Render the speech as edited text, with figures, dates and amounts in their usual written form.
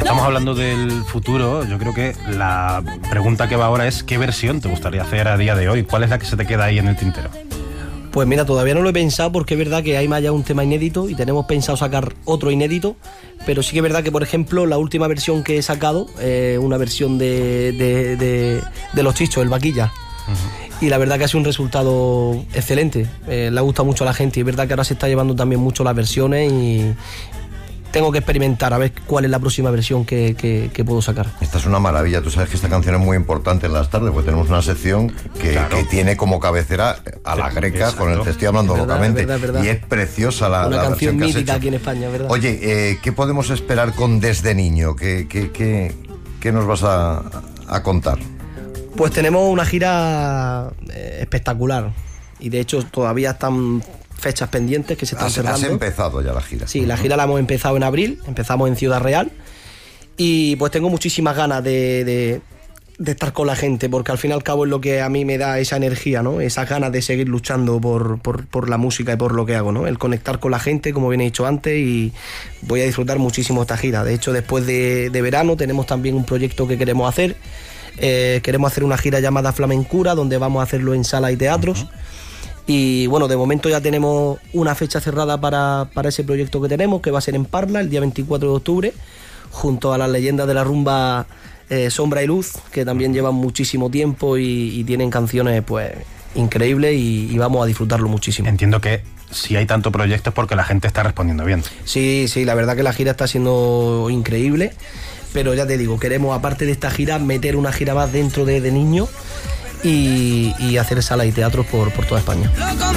estamos hablando del futuro, yo creo que la pregunta que va ahora es ¿qué versión te gustaría hacer a día de hoy? ¿Cuál es la que se te queda ahí en el tintero? Pues mira, todavía no lo he pensado porque es verdad que hay más allá un tema inédito y tenemos pensado sacar otro inédito, pero sí que es verdad que, por ejemplo, la última versión que he sacado, una versión de Los Chichos, el Vaquilla, y la verdad que ha sido un resultado excelente, le ha gustado mucho a la gente y es verdad que ahora se está llevando también mucho las versiones y tengo que experimentar a ver cuál es la próxima versión que puedo sacar. Esta es una maravilla, tú sabes que esta canción es muy importante en las tardes, porque tenemos una sección que tiene como cabecera a la Greca, con el Te Estoy Hablando Locamente, verdad. Y es preciosa la canción versión que has mítica hecho aquí en España, ¿verdad? Oye, ¿qué podemos esperar con Desde Niño? ¿Qué nos vas a contar? Pues tenemos una gira espectacular y de hecho todavía están fechas pendientes que se están cerrando. ¿Has empezado ya la gira? Sí, la gira la hemos empezado en abril, empezamos en Ciudad Real y pues tengo muchísimas ganas de estar con la gente, porque al fin y al cabo es lo que a mí me da esa energía, ¿no? Esas ganas de seguir luchando por la música y por lo que hago, ¿no? El conectar con la gente, como bien he dicho antes, y voy a disfrutar muchísimo esta gira. De hecho, después de verano tenemos también un proyecto que queremos hacer. Queremos hacer una gira llamada Flamencura, donde vamos a hacerlo en salas y teatros. Y bueno, de momento ya tenemos una fecha cerrada para ese proyecto que tenemos, que va a ser en Parla, el día 24 de octubre, junto a las leyendas de la rumba Sombra y Luz, que también llevan muchísimo tiempo y tienen canciones pues increíbles y vamos a disfrutarlo muchísimo. Entiendo que si hay tanto proyecto es porque la gente está respondiendo bien. Sí, la verdad que la gira está siendo increíble, pero ya te digo, queremos, aparte de esta gira, meter una gira más dentro de niños y hacer salas y teatros por toda España.